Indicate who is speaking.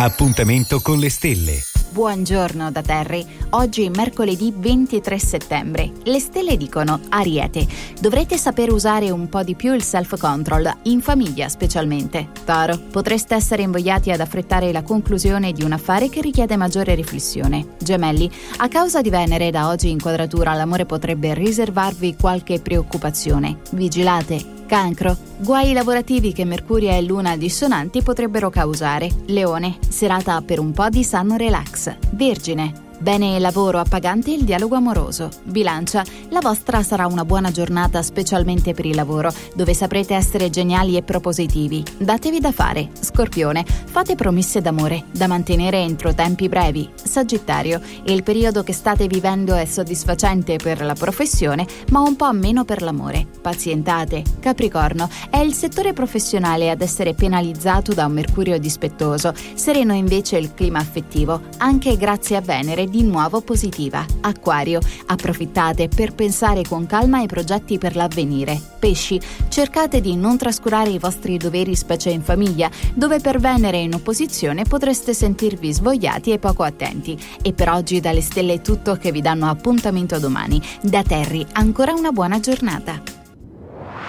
Speaker 1: Appuntamento con le stelle.
Speaker 2: Buongiorno da Terry. Oggi mercoledì 23 settembre. Le stelle dicono: Ariete, dovrete saper usare un po' di più il self-control, in famiglia specialmente. Toro, potreste essere invogliati ad affrettare la conclusione di un affare che richiede maggiore riflessione. Gemelli, a causa di Venere da oggi in quadratura l'amore potrebbe riservarvi qualche preoccupazione. Vigilate. Cancro, guai lavorativi che Mercurio e Luna dissonanti potrebbero causare. Leone, serata per un po' di sano relax. Vergine, bene il lavoro appagante e il dialogo amoroso. Bilancia, la vostra sarà una buona giornata specialmente per il lavoro, dove saprete essere geniali e propositivi. Datevi da fare. Scorpione, fate promesse d'amore, da mantenere entro tempi brevi. Sagittario, il periodo che state vivendo è soddisfacente per la professione, ma un po' meno per l'amore. Pazientate. Capricorno, è il settore professionale ad essere penalizzato da un Mercurio dispettoso. Sereno invece il clima affettivo, anche grazie a Venere di nuovo positiva. Acquario, approfittate per pensare con calma ai progetti per l'avvenire. Pesci, cercate di non trascurare i vostri doveri specie in famiglia, dove per Venere in opposizione potreste sentirvi svogliati e poco attenti. E per oggi dalle stelle è tutto, che vi danno appuntamento domani. Da Terry, ancora una buona giornata.